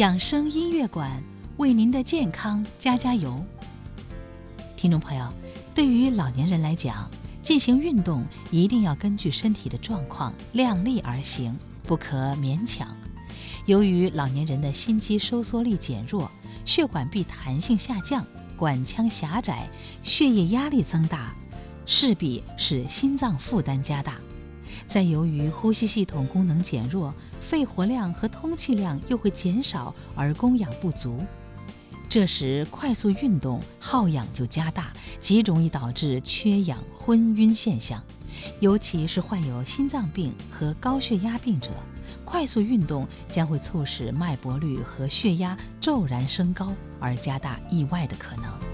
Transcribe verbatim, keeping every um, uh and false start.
养生音乐馆为您的健康加加油。听众朋友，对于老年人来讲，进行运动一定要根据身体的状况量力而行，不可勉强。由于老年人的心肌收缩力减弱，血管壁弹性下降，管腔狭窄，血液压力增大，势必使心脏负担加大。再由于呼吸系统功能减弱，肺活量和通气量又会减少而供氧不足，这时快速运动耗氧就加大，极容易导致缺氧昏晕现象。尤其是患有心脏病和高血压病者，快速运动将会促使脉搏率和血压骤然升高，而加大意外的可能。